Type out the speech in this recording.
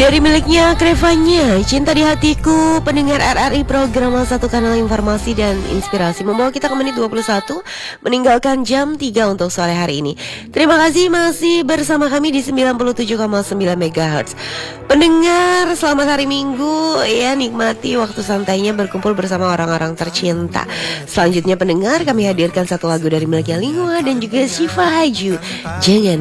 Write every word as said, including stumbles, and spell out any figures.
Dari miliknya Krevanya, Cinta di Hatiku, pendengar R R I program satu kanal informasi dan inspirasi, membawa kita ke menit dua puluh satu meninggalkan jam tiga untuk sore hari ini. Terima kasih masih bersama kami di sembilan puluh tujuh koma sembilan megahertz. Pendengar, selamat hari Minggu ya, nikmati waktu santainya berkumpul bersama orang-orang tercinta. Selanjutnya pendengar, kami hadirkan satu lagu dari miliknya Lingua dan juga Syifa Haju, Jangan